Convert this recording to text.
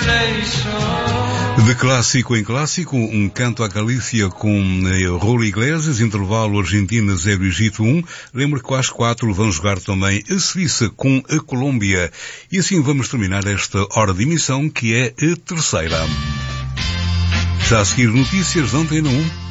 De clássico em clássico, um canto à Galícia com Raul Iglesias, intervalo Argentina 0 Egito 1. Lembro que às 4 vão jogar também a Suíça com a Colômbia. E assim vamos terminar esta hora de emissão, que é a terceira. Já a seguir, notícias da Antena 1.